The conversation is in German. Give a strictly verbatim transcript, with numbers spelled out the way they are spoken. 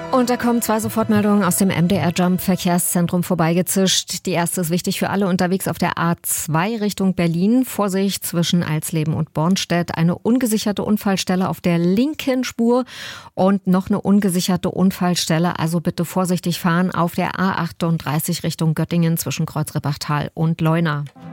Und da kommen zwei Sofortmeldungen aus dem M D R-Jump-Verkehrszentrum vorbeigezischt. Die erste ist wichtig für alle unterwegs auf der A zwei Richtung Berlin. Vorsicht zwischen Alsleben und Bornstedt. Eine ungesicherte Unfallstelle auf der linken Spur und noch eine ungesicherte Unfallstelle. Also bitte vorsichtig fahren auf der A achtunddreißig Richtung Göttingen zwischen Kreuzrippachtal und Leuna.